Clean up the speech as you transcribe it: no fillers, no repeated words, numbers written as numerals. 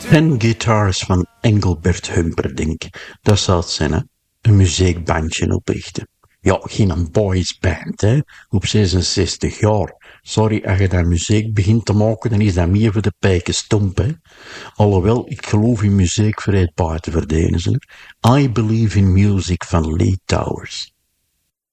10 Guitars van Engelbert Humperdinck. Dat zou het zijn, hè. Een muziekbandje oprichten. Ja, geen boysband, hè. Op 66 jaar. Sorry, als je daar muziek begint te maken, dan is dat meer voor de pijken stomp, hè. Alhoewel, ik geloof in muziek voor het buiten verdedigen, hè. I Believe in Music van Lee Towers.